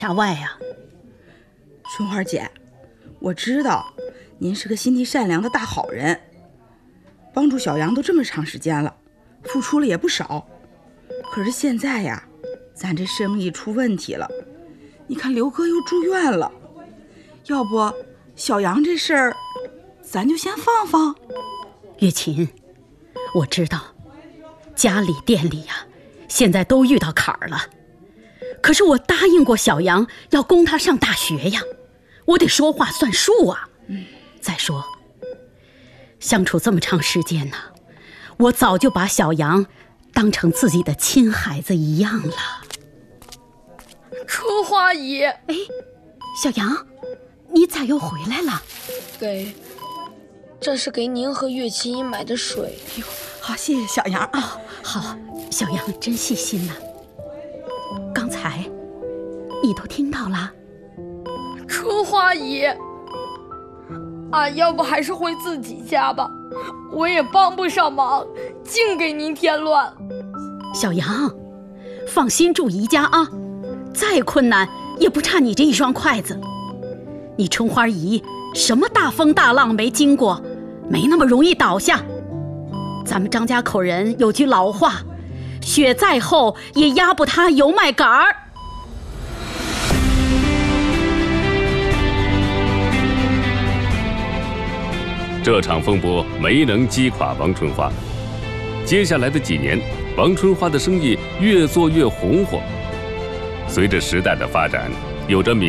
啥外呀？ 春花姐，我知道您是个心地善良的大好人，帮助小杨都这么长时间了，付出了也不少。可是现在呀，咱这生意出问题了，你看刘哥又住院了，要不小杨这事儿咱就先放放。 月琴，我知道家里店里呀，现在都遇到坎儿了，可是我答应过小杨要供他上大学呀，我得说话算数啊。再说相处这么长时间呢，我早就把小杨当成自己的亲孩子一样了。 春花姨， 小杨，你咋又回来了？ 这是给您和岳琴姨买的水。 好，谢谢小杨啊。 好，小杨真细心呐。刚才你都听到了？ 春花姨，俺要不还是回自己家吧，我也帮不上忙，净给您添乱。 小杨，放心住宜家啊，再困难也不差你这一双筷子。你春花姨什么大风大浪没经过，没那么容易倒下。咱们张家口人有句老话，雪再厚也压不塌油麦秆儿。 这场风波没能击垮王春花，接下来的几年，王春花的生意越做越红火。随着时代的发展，有着